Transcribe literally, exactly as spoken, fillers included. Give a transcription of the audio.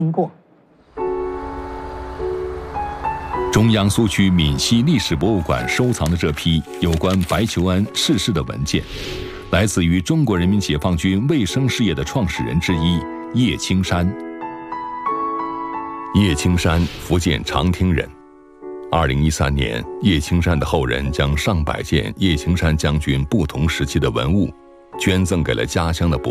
经过。 中央苏区闽西历史博物馆收藏的这批有关白求恩逝世的文件，来自于中国人民解放军卫生事业的创始人之一叶青山。叶青山，福建长汀人。二零一三年，叶青山的后人将上百件叶青山将军不同时期的文物捐赠给了家乡的博